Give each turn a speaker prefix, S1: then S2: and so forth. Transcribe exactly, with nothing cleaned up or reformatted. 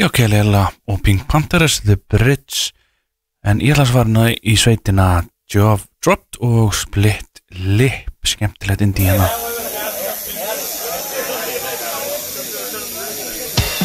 S1: Já, Kelela og Pink Panthers, The Bridge. En ég ætla að svara í sveitina Job Dropped og Split Lip. Skemmtilegt indi hérna.